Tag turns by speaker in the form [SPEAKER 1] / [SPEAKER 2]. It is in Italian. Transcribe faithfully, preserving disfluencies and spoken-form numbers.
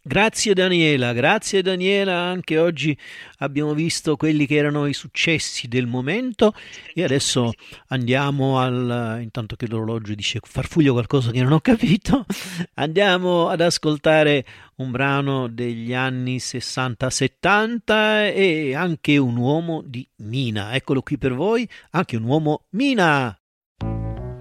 [SPEAKER 1] Grazie Daniela, grazie Daniela, anche oggi abbiamo visto quelli che erano i successi del momento e adesso andiamo al, intanto che l'orologio dice farfuglio qualcosa che non ho capito, andiamo ad ascoltare un brano degli anni sessanta settanta e anche un uomo di Mina, eccolo qui per voi, anche un uomo Mina.